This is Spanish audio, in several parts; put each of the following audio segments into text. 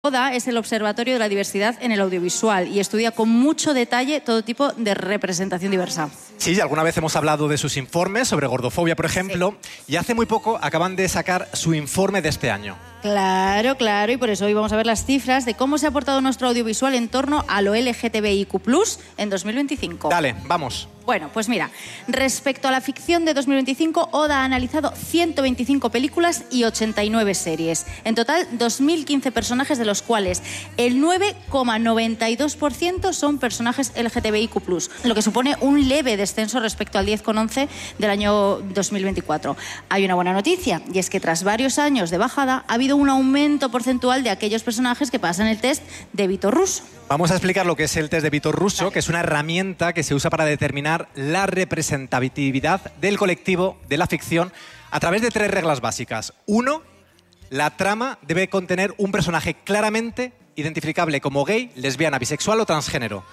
ODA es el Observatorio de la Diversidad en el Audiovisual y estudia con mucho detalle todo tipo de representación diversa. Sí, alguna vez hemos hablado de sus informes sobre gordofobia, por ejemplo, y hace muy poco acaban de sacar su informe de este año. Claro, claro, y por eso hoy vamos a ver las cifras de cómo se ha portado nuestro audiovisual en torno a lo LGTBIQ+ en 2025. Dale, vamos. Bueno, pues mira, respecto a la ficción de 2025, ODA ha analizado 125 películas y 89 series. En total, 2.015 personajes, de los cuales el 9,92% son personajes LGTBIQ+, lo que supone un leve descenso respecto al 10,11% del año 2024. Hay una buena noticia, y es que tras varios años de bajada, ha habido un aumento porcentual de aquellos personajes que pasan el test de Vitor Russo. Vamos a explicar lo que es el test de Vitor Russo, que es una herramienta que se usa para determinar la representatividad del colectivo de la ficción a través de 3 reglas básicas. 1, la trama debe contener un personaje claramente identificable como gay, lesbiana, bisexual o transgénero.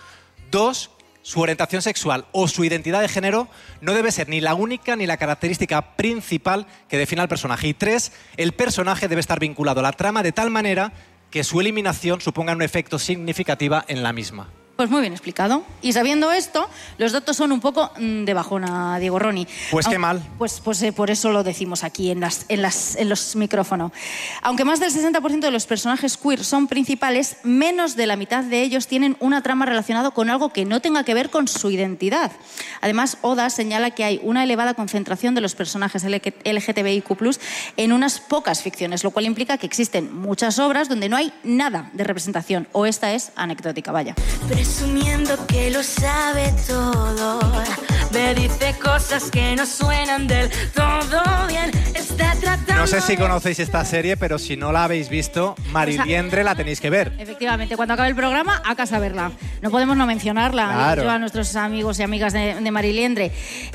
2, su orientación sexual o su identidad de género no debe ser ni la única ni la característica principal que defina al personaje. Y 3, el personaje debe estar vinculado a la trama de tal manera que su eliminación suponga un efecto significativo en la misma. Pues muy bien explicado. Y sabiendo esto, los datos son un poco de bajona, Diego Roni. Pues qué mal. Pues por eso lo decimos aquí en los micrófonos. Aunque más del 60% de los personajes queer son principales, menos de la mitad de ellos tienen una trama relacionada con algo que no tenga que ver con su identidad. Además, ODA señala que hay una elevada concentración de los personajes LGTBIQ+ en unas pocas ficciones, lo cual implica que existen muchas obras donde no hay nada de representación, o esta es anecdótica, vaya. Presumiendo que lo sabe todo, me dice cosas que no suenan del todo bien. Está tratando. No sé si conocéis esta serie, pero si no la habéis visto, Mariliendre la tenéis que ver. Efectivamente, cuando acabe el programa, a casa a verla. No podemos no mencionarla, claro. Yo a nuestros amigos y amigas de Mariliendre.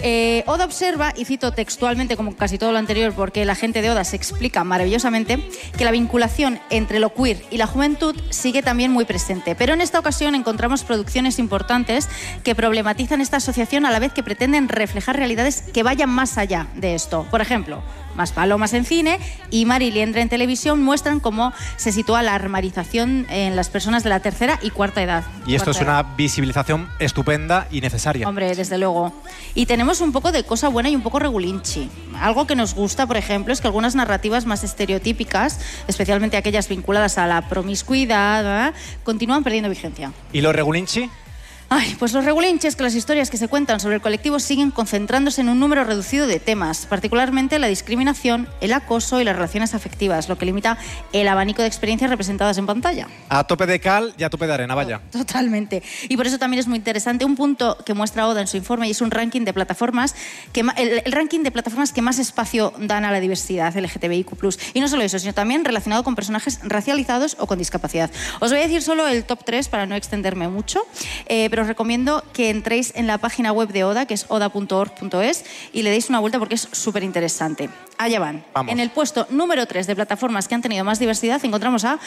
ODA observa, y cito textualmente como casi todo lo anterior, porque la gente de ODA se explica maravillosamente, que la vinculación entre lo queer y la juventud sigue también muy presente. Pero en esta ocasión encontramos producciones importantes que problematizan esta asociación a la vez que pretenden reflejar realidades que vayan más allá de esto. Por ejemplo, Más Palomas en cine y Mariliendre en televisión muestran cómo se sitúa la armarización en las personas de la tercera y cuarta edad. Y esto es una visibilización estupenda y necesaria. Hombre, desde luego. Y tenemos un poco de cosa buena y un poco regulinchi. Algo que nos gusta, por ejemplo, es que algunas narrativas más estereotípicas, especialmente aquellas vinculadas a la promiscuidad, continúan perdiendo vigencia. ¿Y lo regulinchi? Ay, pues los regulinches, que las historias que se cuentan sobre el colectivo siguen concentrándose en un número reducido de temas, particularmente la discriminación, el acoso y las relaciones afectivas, lo que limita el abanico de experiencias representadas en pantalla. A tope de cal y a tope de arena, vaya. Totalmente. Y por eso también es muy interesante un punto que muestra ODA en su informe, y es un ranking de plataformas, el ranking de plataformas que más espacio dan a la diversidad LGTBIQ+. Y no solo eso, sino también relacionado con personajes racializados o con discapacidad. Os voy a decir solo el top 3 para no extenderme mucho, pero os recomiendo que entréis en la página web de ODA, que es oda.org.es, y le deis una vuelta porque es súper interesante. Allá van. Vamos. En el puesto número 3 de plataformas que han tenido más diversidad encontramos a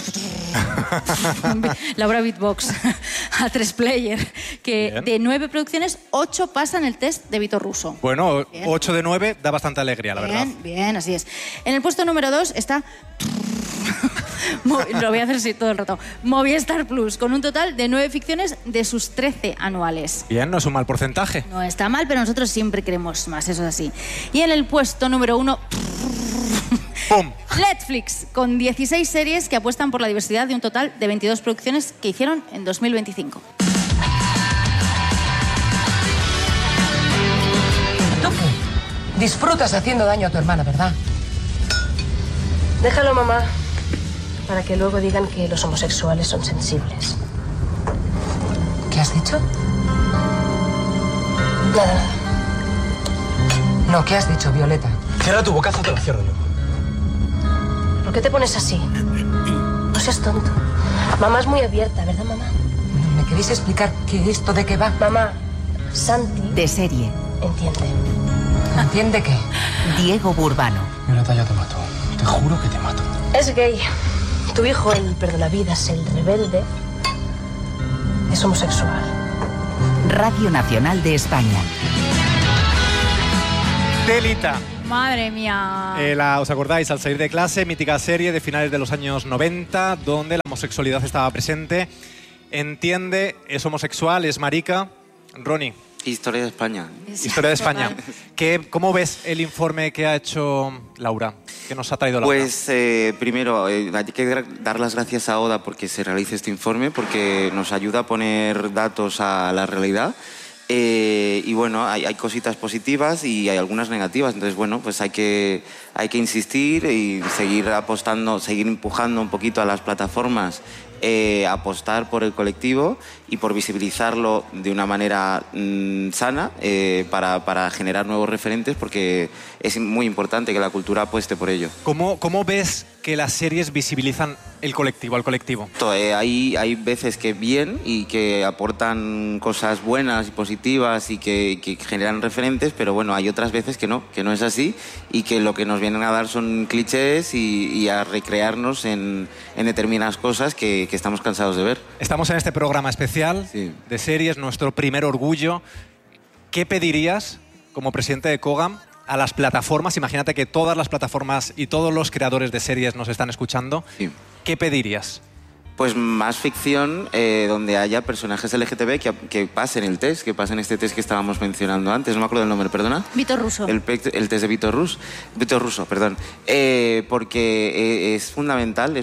Laura Beatbox, a 3Player, que Bien. de 9 producciones, 8 pasan el test de Vitor Russo. Bueno, Bien. 8 de 9 da bastante alegría, la verdad. Bien, así es. En el puesto número 2 está... Lo voy a hacer así todo el rato. Movistar Plus, con un total de 9 ficciones de sus 13 anuales. Bien, no es un mal porcentaje. No está mal, pero nosotros siempre queremos más, eso es así. Y en el puesto número 1... ¡Pum! Netflix, con 16 series que apuestan por la diversidad de un total de 22 producciones que hicieron en 2025. Disfrutas haciendo daño a tu hermana, ¿verdad? Déjalo, mamá, para que luego digan que los homosexuales son sensibles. ¿Qué has dicho? Nada. No, ¿qué has dicho, Violeta? Cierra tu bocazo, te la cierro yo. ¿Por qué te pones así? No seas tonto. Mamá es muy abierta, ¿verdad, mamá? ¿Me queréis explicar esto de qué va? Mamá, Santi... De serie. Entiende. ¿Entiende qué? Diego Burbano. Violeta, ya te mato. Te juro que te mato. Es gay. Tu hijo, el perdonavidas, el rebelde, es homosexual. Radio Nacional de España. Telita. Madre mía. ¿Os acordáis? Al salir de clase, mítica serie de finales de los años 90, donde la homosexualidad estaba presente. Entiende, es homosexual, es marica. Ronnie. Historia de España. Historia de España. ¿Cómo ves el informe que ha hecho Laura? ¿Qué nos ha traído Laura? Pues primero, hay que dar las gracias a Oda porque se realice este informe, porque nos ayuda a poner datos a la realidad. Y bueno, hay cositas positivas y hay algunas negativas. Entonces, bueno, pues hay que insistir y seguir apostando, seguir empujando un poquito a las plataformas, apostar por el colectivo y por visibilizarlo de una manera sana para generar nuevos referentes, porque es muy importante que la cultura apueste por ello. ¿Cómo ves que las series visibilizan el colectivo, al colectivo? Hay veces que bien y que aportan cosas buenas y positivas y que generan referentes, pero bueno, hay otras veces que no es así y que lo que nos vienen a dar son clichés y a recrearnos en determinadas cosas que estamos cansados de ver. Estamos en este programa especial de series, nuestro primer orgullo. ¿Qué pedirías como presidente de Kogam a las plataformas? Imagínate que todas las plataformas y todos los creadores de series nos están escuchando. Sí. ¿Qué pedirías? Pues más ficción donde haya personajes LGTB que pasen el test, que pasen este test que estábamos mencionando antes. No me acuerdo del nombre, perdona. Víctor Russo. El test de Víctor Russo, perdón. Porque es fundamental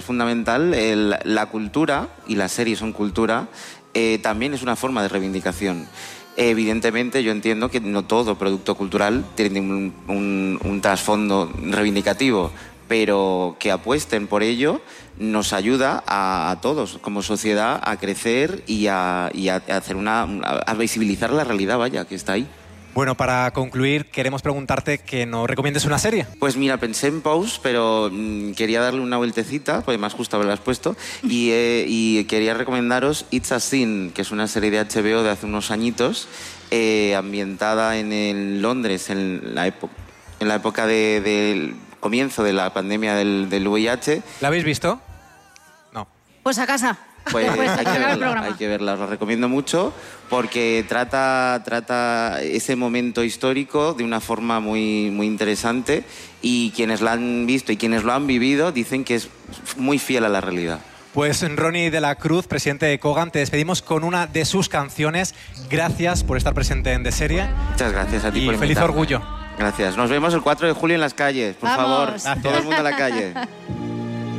la cultura, y las series son cultura, también es una forma de reivindicación. Evidentemente yo entiendo que no todo producto cultural tiene un trasfondo reivindicativo, pero que apuesten por ello nos ayuda a todos como sociedad a crecer y a hacer a visibilizar la realidad, vaya, que está ahí. Bueno, para concluir, queremos preguntarte que nos recomiendes una serie. Pues mira, pensé en Pose, pero quería darle una vueltecita, pues más justo haberla puesto, y quería recomendaros It's a Sin, que es una serie de HBO de hace unos añitos, ambientada en Londres, en la época del comienzo de la pandemia del VIH. ¿La habéis visto? No. Pues a casa. Pues Después de acabar el programa. hay que verla, os la recomiendo mucho porque trata ese momento histórico de una forma muy, muy interesante, y quienes la han visto y quienes lo han vivido dicen que es muy fiel a la realidad. Pues Ronnie de la Cruz, presidente de Kogam, te despedimos con una de sus canciones. Gracias por estar presente en De Serie. Muchas gracias a ti por Y feliz invitarme. orgullo. Gracias. Nos vemos el 4 de julio en las calles. Por Vamos. favor, Gracias. todo el mundo a la calle.